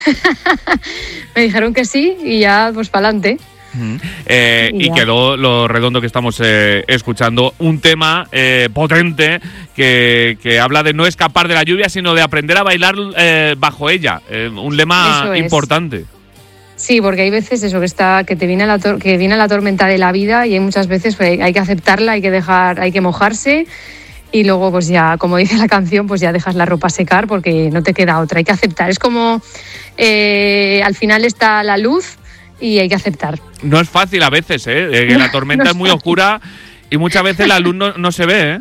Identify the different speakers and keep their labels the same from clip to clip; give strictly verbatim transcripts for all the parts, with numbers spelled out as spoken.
Speaker 1: Me dijeron que sí y ya, pues para adelante.
Speaker 2: Uh-huh. Eh, y, y quedó lo redondo que estamos eh, escuchando, un tema eh, potente que, que habla de no escapar de la lluvia, sino de aprender a bailar eh, bajo ella, eh, un lema
Speaker 1: Eso
Speaker 2: importante.
Speaker 1: Es. Sí, porque hay veces eso que está que te viene la tor- que viene la tormenta de la vida y hay muchas veces pues, hay que aceptarla, hay que dejar, hay que mojarse y luego pues ya, como dice la canción, pues ya dejas la ropa secar porque no te queda otra, hay que aceptar. Es como eh, al final está la luz y hay que aceptar.
Speaker 2: No es fácil a veces, ¿eh? Que la tormenta no es, es muy fácil. Oscura y muchas veces la luz no, no se ve, ¿eh?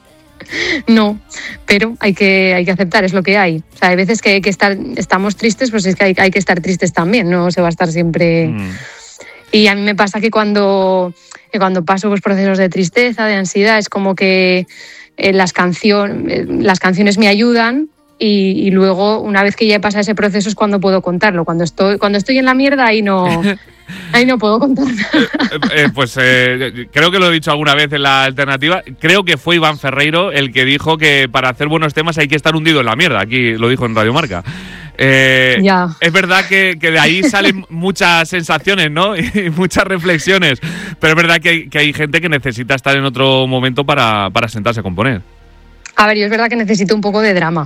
Speaker 1: No, pero hay que, hay que aceptar, es lo que hay. O sea, hay veces que, hay que estar, estamos tristes, pues es que hay, hay que estar tristes también, no se va a estar siempre... Mm. Y a mí me pasa que cuando, que cuando paso pues, procesos de tristeza, de ansiedad, es como que eh, las, cancion, eh, las canciones me ayudan y, y luego, una vez que ya he pasado ese proceso, es cuando puedo contarlo. Cuando estoy, cuando estoy en la mierda, ahí no... Ahí no puedo contar nada.
Speaker 2: Eh, eh, pues eh, creo que lo he dicho alguna vez en la alternativa. Creo que fue Iván Ferreiro el que dijo que para hacer buenos temas hay que estar hundido en la mierda. Aquí lo dijo en Radio Marca. Eh,
Speaker 1: ya.
Speaker 2: Es verdad que, que de ahí salen muchas sensaciones, ¿no? Y muchas reflexiones. Pero es verdad que hay, que hay gente que necesita estar en otro momento para, para sentarse a componer.
Speaker 1: A ver, yo es verdad que necesito un poco de drama.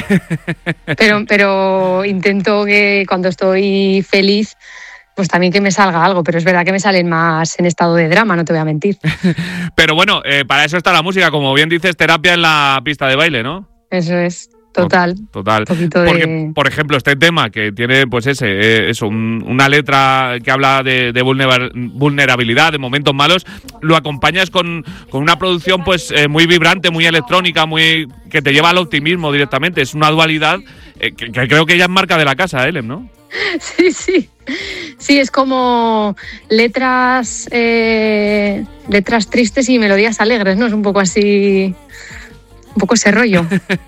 Speaker 1: pero, pero intento que cuando estoy feliz pues también que me salga algo, pero es verdad que me salen más en estado de drama, no te voy a mentir.
Speaker 2: Pero bueno, eh, para eso está la música, como bien dices, terapia en la pista de baile, ¿no?
Speaker 1: Eso es, total.
Speaker 2: Total.
Speaker 1: Un
Speaker 2: Porque,
Speaker 1: de...
Speaker 2: por ejemplo, este tema que tiene, pues ese, eh, eso, un, una letra que habla de, de vulnerabilidad, de momentos malos, lo acompañas con, con una producción pues eh, muy vibrante, muy electrónica, muy que te lleva al optimismo directamente. Es una dualidad eh, que, que creo que ya es marca de la casa, Helen, ¿no?
Speaker 1: Sí, sí. Sí, es como letras eh, letras tristes y melodías alegres, ¿no? Es un poco así, un poco ese rollo.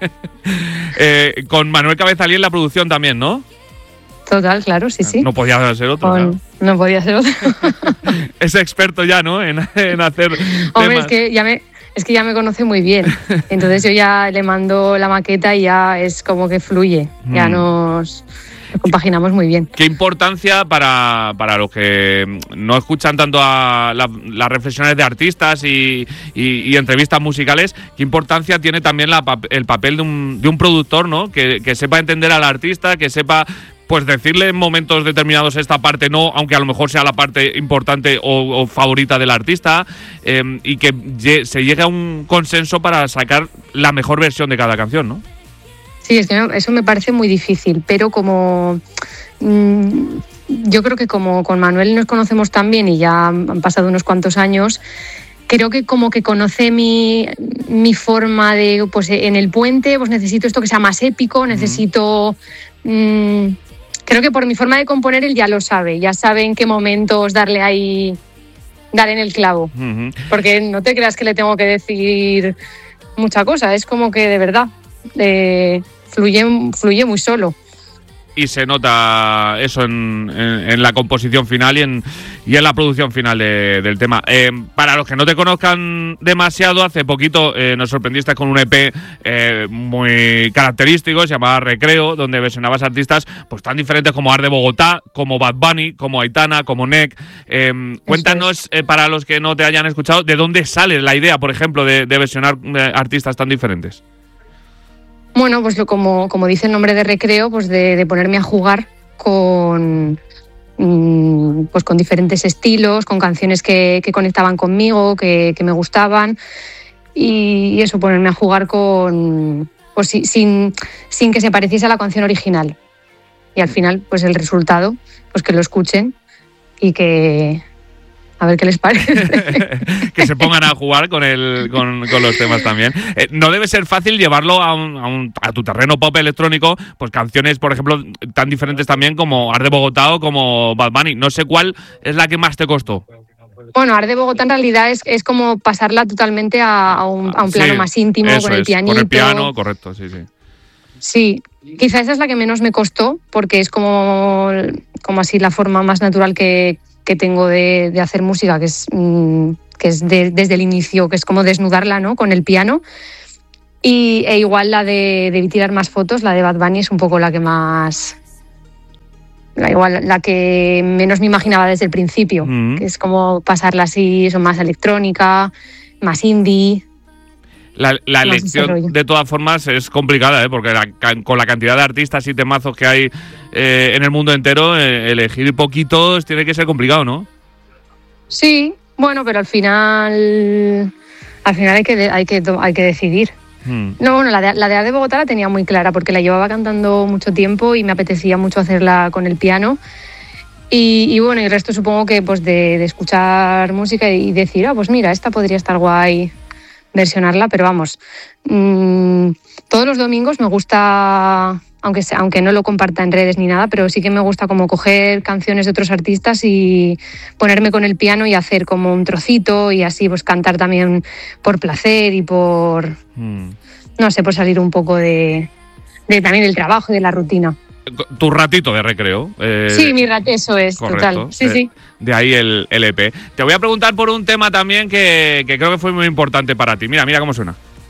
Speaker 2: eh, con Manuel Cabezalí en la producción también, ¿no?
Speaker 1: Total, claro, sí, sí.
Speaker 2: No podía ser otro,
Speaker 1: con,
Speaker 2: ¿no?
Speaker 1: No podía ser otro.
Speaker 2: Es experto ya, ¿no? En, en hacer
Speaker 1: Hombre,
Speaker 2: temas.
Speaker 1: es que ya me... Es que ya me conoce muy bien, entonces yo ya le mando la maqueta y ya es como que fluye, mm. ya nos, nos compaginamos muy bien.
Speaker 2: ¿Qué importancia para, para los que no escuchan tanto a la, las reflexiones de artistas y, y, y entrevistas musicales, qué importancia tiene también la, el papel de un, de un productor, ¿no? Que, que sepa entender al artista, que sepa... pues decirle en momentos determinados esta parte no, aunque a lo mejor sea la parte importante o, o favorita del artista, eh, y que lle- se llegue a un consenso para sacar la mejor versión de cada canción, ¿no?
Speaker 1: Sí, es que eso me parece muy difícil, pero como mmm, yo creo que como con Manuel nos conocemos tan bien y ya han pasado unos cuantos años, creo que como que conoce mi, mi forma de, pues en el puente, pues necesito esto que sea más épico, necesito... Mmm, creo que por mi forma de componer él ya lo sabe, ya sabe en qué momentos darle ahí, dar en el clavo. Uh-huh. Porque no te creas que le tengo que decir mucha cosa, es como que de verdad eh, fluye, fluye muy solo.
Speaker 2: Y se nota eso en, en, en la composición final y en, y en la producción final de, del tema. Eh, para los que no te conozcan demasiado, hace poquito eh, nos sorprendiste con un E P eh, muy característico, se llamaba Recreo, donde versionabas artistas pues tan diferentes como Ar de Bogotá, como Bad Bunny, como Aitana, como Nek. Eh, cuéntanos, eh, para los que no te hayan escuchado, ¿de dónde sale la idea, por ejemplo, de, de versionar eh, artistas tan diferentes?
Speaker 1: Bueno, pues lo, como, como dice el nombre de Recreo, pues de, de ponerme a jugar con, mmm, pues con diferentes estilos, con canciones que, que conectaban conmigo, que, que me gustaban y, y eso, ponerme a jugar con, pues sin, sin que se pareciese a la canción original. Y al final, pues el resultado, pues que lo escuchen y que... A ver qué les parece.
Speaker 2: Que se pongan a jugar con el con, con los temas también. Eh, no debe ser fácil llevarlo a, un, a, un, a tu terreno pop electrónico, pues canciones, por ejemplo, tan diferentes también como Ar de Bogotá o como Bad Bunny. No sé cuál es la que más te costó.
Speaker 1: Bueno, Ar de Bogotá en realidad es, es como pasarla totalmente a, a, un, a un plano sí, más íntimo, con el
Speaker 2: es,
Speaker 1: pianito.
Speaker 2: Con el piano, correcto, sí, sí.
Speaker 1: Sí, quizá esa es la que menos me costó, porque es como, como así la forma más natural que... que tengo de, de hacer música, que es, mmm, que es de, desde el inicio, que es como desnudarla, ¿no? Con el piano. Y, e igual la de, de tirar más fotos, la de Bad Bunny, es un poco la que más, igual la que menos me imaginaba desde el principio, mm. que es como pasarla así, son más electrónica, más indie.
Speaker 2: La, la elección, de todas formas, es complicada, ¿eh? Porque la, con la cantidad de artistas y temazos que hay eh, en el mundo entero, eh, elegir poquitos tiene que ser complicado, ¿no?
Speaker 1: Sí, bueno, pero al final al final hay que, hay que, hay que decidir. Hmm. No, bueno, la de, la de A de Bogotá la tenía muy clara porque la llevaba cantando mucho tiempo y me apetecía mucho hacerla con el piano. Y, y bueno, y el resto supongo que pues de, de escuchar música y decir, ah, pues mira, esta podría estar guay versionarla, pero vamos, mmm, todos los domingos me gusta, aunque, sea, aunque no lo comparta en redes ni nada, pero sí que me gusta como coger canciones de otros artistas y ponerme con el piano y hacer como un trocito y así pues cantar también por placer y por, mm. no sé, por salir un poco de, de también del trabajo y de la rutina.
Speaker 2: Tu ratito de recreo.
Speaker 1: Eh, sí, mi ratito, eso es, correcto, total. Sí,
Speaker 2: eh,
Speaker 1: sí.
Speaker 2: De ahí el, el E P. Te voy a preguntar por un tema también que, que creo que fue muy importante para ti. Mira, mira cómo suena.